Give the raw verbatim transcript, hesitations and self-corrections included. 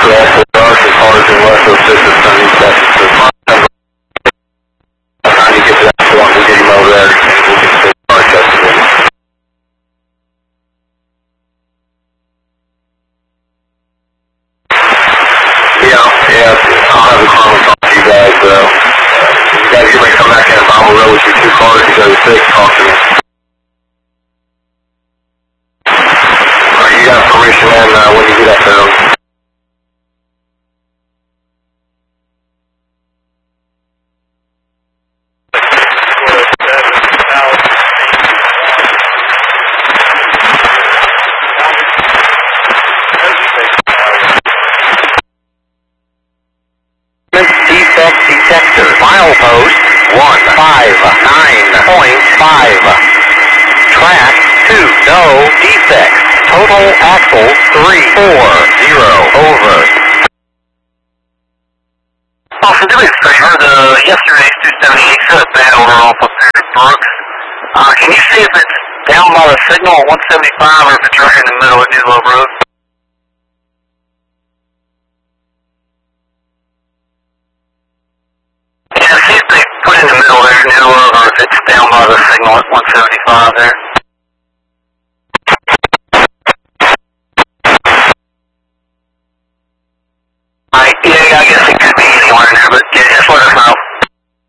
after dark as hard as in west of Sisters on East Texas. So by the time you get to that point, we'll get him over there and we'll get the car tested in. Yeah, yeah, I'll have the Chrome talk to you guys, uh, you guys get ready to come back in and Bible Road with your two cars, you go to six, talk to me. Alright, you got permission, man, uh, when you get up there. Defect detector, milepost one five nine point five. Track two, no defects. Total axle three four zero, over. Austin, do me a favor. The yesterday's two seventy-eight got a bad order off up there at Brooks. Uh, can you see if it's down by the signal at one seventy-five or if it's right in the middle of New Love Road? Yeah, see if they put in the middle there, New Love, or if it's down by the signal at one seventy-five there.